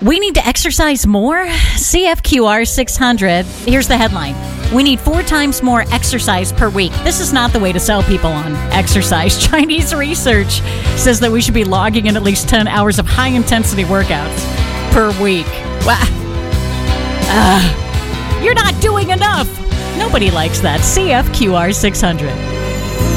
We need to exercise more? CFQR 600. Here's the headline. We need 4 times more exercise per week. This is not the way to sell people on exercise. Chinese research says that we should be logging in at least 10 hours of high-intensity workouts per week. Wow. You're not doing enough. Nobody likes that. CFQR 600.